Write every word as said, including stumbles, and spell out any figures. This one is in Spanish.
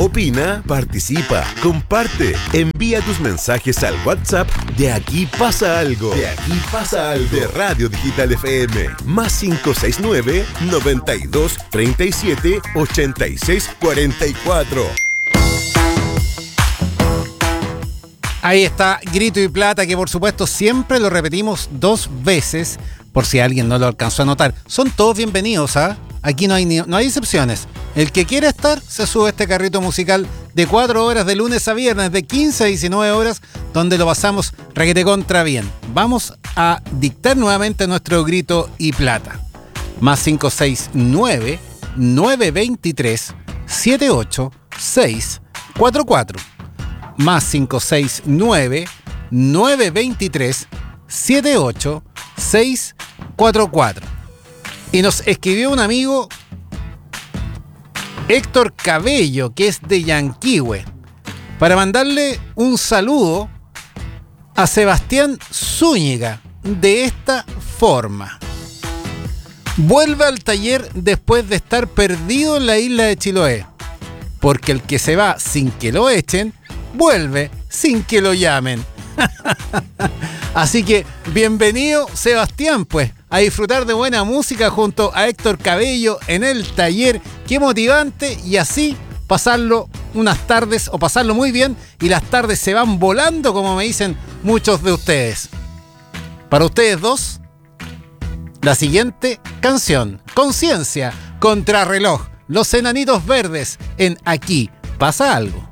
Opina, participa, comparte, envía tus mensajes al WhatsApp de Aquí Pasa Algo. De Aquí Pasa Algo. De Radio Digital F M. Más cinco seis nueve, noventa y dos, treinta y siete, ochenta y seis, cuarenta y cuatro. Ahí está Grito y Plata, que por supuesto siempre lo repetimos dos veces, por si alguien no lo alcanzó a notar. Son todos bienvenidos, ¿ah? Aquí no hay, ni, no hay excepciones. El que quiera estar, se sube a este carrito musical de cuatro horas de lunes a viernes, de quince a diecinueve horas, donde lo pasamos requete contra bien. Vamos a dictar nuevamente nuestro Grito y Plata. Más cinco seis nueve, nueve dos tres, siete ocho seis cuatro cuatro. Más cinco seis nueve, nueve dos tres, siete ocho seis cuatro cuatro. Y nos escribió un amigo, Héctor Cabello, que es de Yanquihue, para mandarle un saludo a Sebastián Zúñiga de esta forma. Vuelve al taller después de estar perdido en la isla de Chiloé, porque el que se va sin que lo echen, vuelve sin que lo llamen. Así que bienvenido, Sebastián, pues, a disfrutar de buena música junto a Héctor Cabello en el taller. Qué motivante, y así pasarlo unas tardes, o pasarlo muy bien, y las tardes se van volando, como me dicen muchos de ustedes. Para ustedes dos, la siguiente canción: Conciencia, Contrarreloj, Los Enanitos Verdes, en Aquí Pasa Algo.